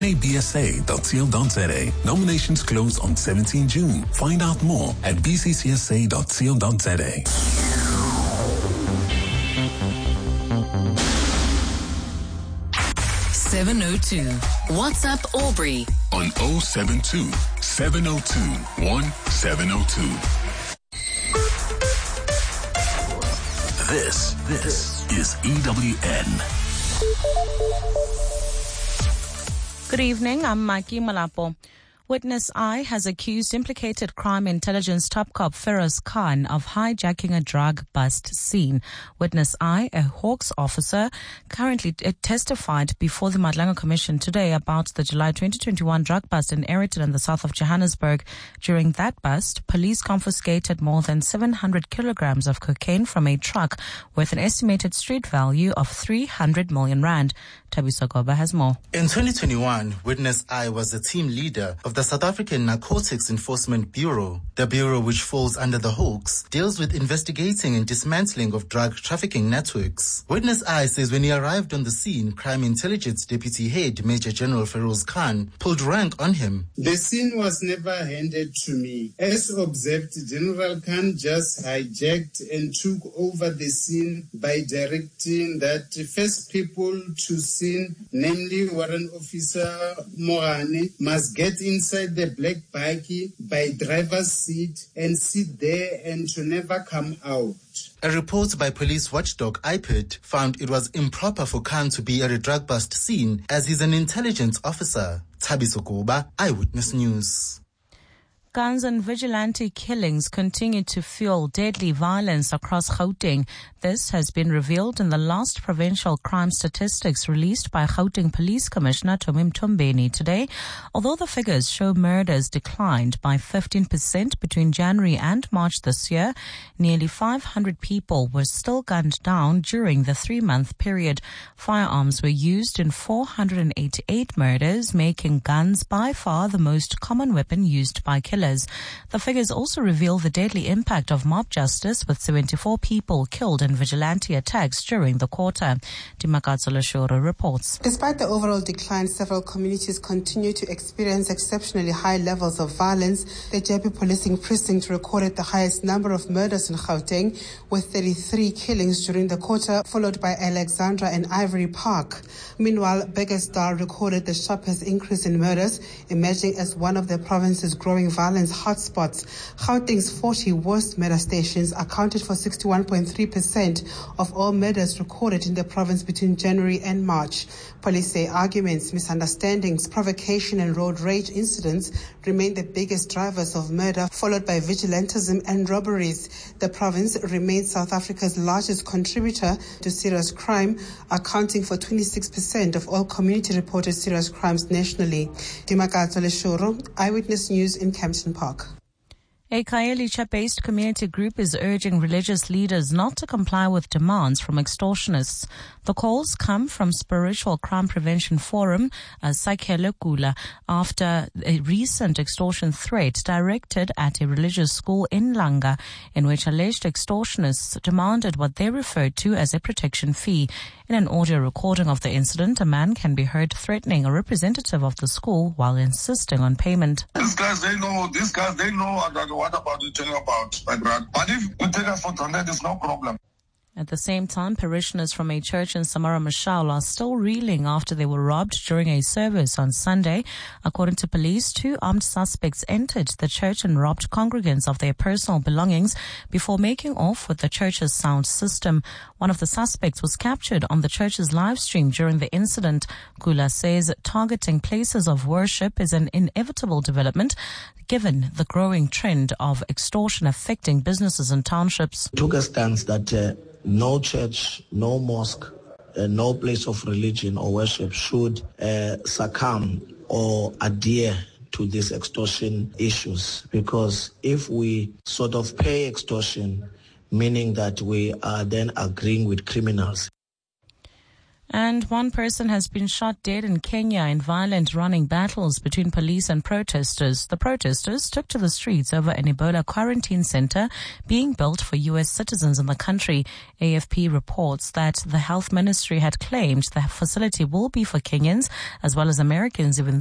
bcsa.co.za. Nominations close on 17 June. Find out more at bccsa.co.za. 702. WhatsApp Aubrey on 072 702 1702. This is EWN. Good evening, I'm Maki Malapo. Witness I has accused implicated crime intelligence top cop Feroz Khan of hijacking a drug bust scene. Witness I, a Hawks officer, currently testified before the Madlanga Commission today about the July 2021 drug bust in Ayrton in the south of Johannesburg. During that bust, police confiscated more than 700 kilograms of cocaine from a truck with an estimated street value of 300 million rand. Thabiso Goba has more. In 2021, Witness I was the team leader of the South African Narcotics Enforcement Bureau. The bureau, which falls under the Hawks, deals with investigating and dismantling of drug trafficking networks. Witness I says when he arrived on the scene, Crime Intelligence Deputy Head Major General Feroz Khan pulled rank on him. The scene was never handed to me. As observed, General Khan just hijacked and took over the scene by directing that first people to scene, namely Warrant Officer Morane, must get inside the black bike by driver's seat and sit there and to never come out. A report by police watchdog IPID found it was improper for Khan to be at a drug bust scene as he's an intelligence officer. Thabiso Goba, Eyewitness News. Guns and vigilante killings continue to fuel deadly violence across Gauteng. This has been revealed in the last provincial crime statistics released by Gauteng Police Commissioner Tomi Mtombeni today. Although the figures show murders declined by 15% between January and March this year, nearly 500 people were still gunned down during the 3-month period. Firearms were used in 488 murders, making guns by far the most common weapon used by killers. The figures also reveal the deadly impact of mob justice, with 74 people killed in vigilante attacks during the quarter. Dimakatso Leshoro reports. Despite the overall decline, several communities continue to experience exceptionally high levels of violence. The JP Policing Precinct recorded the highest number of murders in Gauteng, with 33 killings during the quarter, followed by Alexandra and Ivory Park. Meanwhile, Beggersdal recorded the sharpest increase in murders, emerging as one of the province's growing violence hotspots. Gauteng's 40 worst murder stations accounted for 61.3% of all murders recorded in the province between January and March. Police say arguments, misunderstandings, provocation and road rage incidents remain the biggest drivers of murder, followed by vigilantism and robberies. The province remains South Africa's largest contributor to serious crime, accounting for 26% of all community-reported serious crimes nationally. Dimakatso Leshoro, Eyewitness News in Kempton Park. A Khayelitsha-based community group is urging religious leaders not to comply with demands from extortionists. The calls come from Spiritual Crime Prevention Forum, Sakhele Kula, after a recent extortion threat directed at a religious school in Langa, in which alleged extortionists demanded what they referred to as a protection fee. In an audio recording of the incident, a man can be heard threatening a representative of the school while insisting on payment. These guys, they know what about you telling about, my brother. But if you take us for granted, there's no problem. At the same time, parishioners from a church in Samara Machel are still reeling after they were robbed during a service on Sunday. According to police, 2 armed suspects entered the church and robbed congregants of their personal belongings before making off with the church's sound system. One of the suspects was captured on the church's live stream during the incident. Kula says targeting places of worship is an inevitable development given the growing trend of extortion affecting businesses and townships. Took a stance that no church, no mosque, no place of religion or worship should succumb or adhere to these extortion issues. Because if we sort of pay extortion, meaning that we are then agreeing with criminals. And one person has been shot dead in Kenya in violent running battles between police and protesters. The protesters took to the streets over an Ebola quarantine center being built for U.S. citizens in the country. AFP reports that the health ministry had claimed the facility will be for Kenyans as well as Americans, even